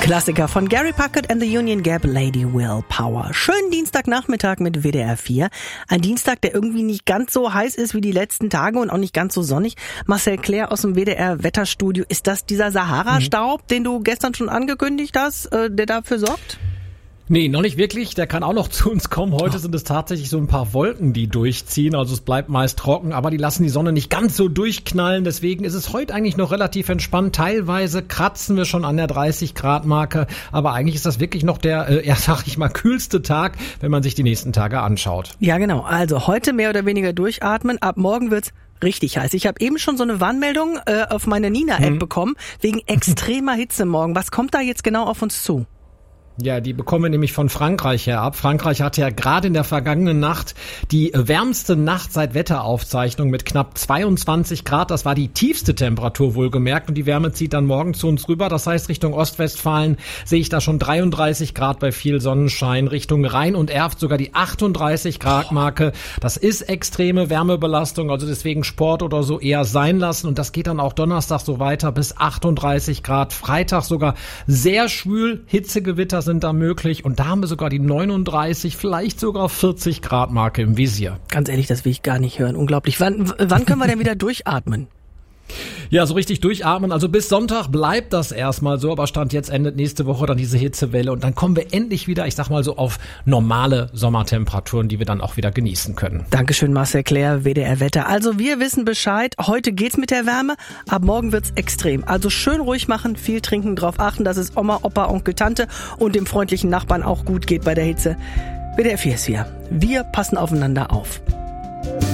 Klassiker von Gary Puckett and the Union Gap, Lady Willpower. Schönen Dienstagnachmittag mit WDR 4. Ein Dienstag, der irgendwie nicht ganz so heiß ist wie die letzten Tage und auch nicht ganz so sonnig. Marcel Claire aus dem WDR Wetterstudio. Ist das dieser Sahara-Staub, den du gestern schon angekündigt hast, der dafür sorgt? Nee, noch nicht wirklich. Der kann auch noch zu uns kommen. Heute sind es tatsächlich so ein paar Wolken, die durchziehen. Also es bleibt meist trocken, aber die lassen die Sonne nicht ganz so durchknallen. Deswegen ist es heute eigentlich noch relativ entspannt. Teilweise kratzen wir schon an der 30-Grad-Marke. Aber eigentlich ist das wirklich noch der, kühlste Tag, wenn man sich die nächsten Tage anschaut. Ja, genau. Also heute mehr oder weniger durchatmen. Ab morgen wird's richtig heiß. Ich habe eben schon so eine Warnmeldung auf meine Nina-App bekommen, wegen extremer Hitze morgen. Was kommt da jetzt genau auf uns zu? Ja, die bekommen wir nämlich von Frankreich her ab. Frankreich hatte ja gerade in der vergangenen Nacht die wärmste Nacht seit Wetteraufzeichnung mit knapp 22 Grad. Das war die tiefste Temperatur wohlgemerkt und die Wärme zieht dann morgen zu uns rüber. Das heißt, Richtung Ostwestfalen sehe ich da schon 33 Grad bei viel Sonnenschein. Richtung Rhein und Erft sogar die 38 Grad Marke. Das ist extreme Wärmebelastung, also deswegen Sport oder so eher sein lassen. Und das geht dann auch Donnerstag so weiter bis 38 Grad. Freitag sogar sehr schwül, Hitzegewitter sind da möglich und da haben wir sogar die 39, vielleicht sogar 40 Grad Marke im Visier. Ganz ehrlich, das will ich gar nicht hören. Unglaublich. Wann können wir denn wieder durchatmen? Ja, so richtig durchatmen. Also bis Sonntag bleibt das erstmal so, aber Stand jetzt endet nächste Woche dann diese Hitzewelle und dann kommen wir endlich wieder, ich sag mal so, auf normale Sommertemperaturen, die wir dann auch wieder genießen können. Dankeschön, Marcel Claire, WDR Wetter. Also wir wissen Bescheid. Heute geht's mit der Wärme, ab morgen wird's extrem. Also schön ruhig machen, viel trinken, drauf achten, dass es Oma, Opa, Onkel, Tante und dem freundlichen Nachbarn auch gut geht bei der Hitze. WDR 4 ist hier. Wir passen aufeinander auf.